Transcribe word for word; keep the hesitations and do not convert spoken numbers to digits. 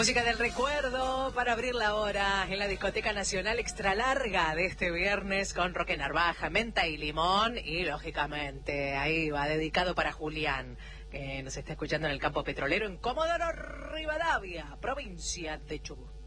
Música del recuerdo para abrir la hora en la Discoteca Nacional Extra Larga de este viernes con Roque Narvaja, menta y limón y lógicamente ahí va dedicado para Julián, que nos está escuchando en el campo petrolero en Comodoro Rivadavia, provincia de Chubut.